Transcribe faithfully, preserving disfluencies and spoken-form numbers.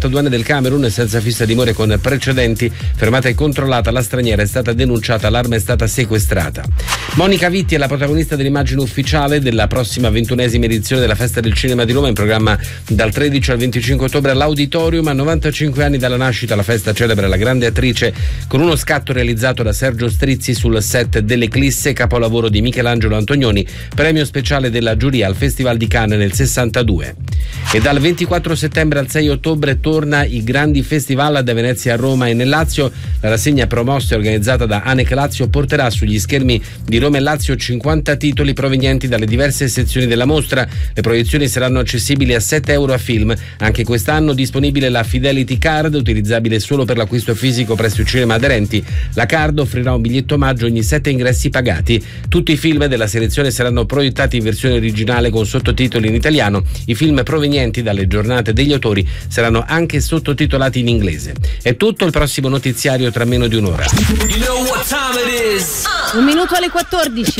cinquantadue del Camerun, senza fissa dimora con precedenti, fermata e controllata, la straniera è stata denunciata, l'arma è stata sequestrata. Monica Vitti è la protagonista dell'immagine ufficiale della prossima ventunesima edizione della Festa del Cinema di Roma, in programma dal tredici al venticinque ottobre all'Auditorium. A novantacinque anni dalla nascita la festa celebra la grande attrice con uno scatto realizzato da Sergio Strizzi sul set dell'Eclisse, capolavoro di Michelangelo Antonioni, premio speciale della giuria al Festival di Cannes nel sessantadue. E dal ventiquattro settembre al sei ottobre torna i grandi festival da Venezia a Roma e nel Lazio. La rassegna promossa e organizzata da Anec Lazio porterà sugli schermi di Roma e Lazio cinquanta titoli provenienti dalle diverse sezioni della mostra. Le proiezioni saranno accessibili a sette euro a film. Anche quest'anno disponibile la Fidelity Card, utilizzabile solo per l'acquisto fisico presso i cinema aderenti. La card offrirà un biglietto omaggio ogni sette ingressi pagati. Tutti i film della selezione saranno proiettati in versione originale con sottotitoli in italiano. I film provenienti dalle giornate degli autori saranno anche sottotitolati in inglese. È tutto, il prossimo notiziario tra meno di un'ora. Un minuto alle quattordici.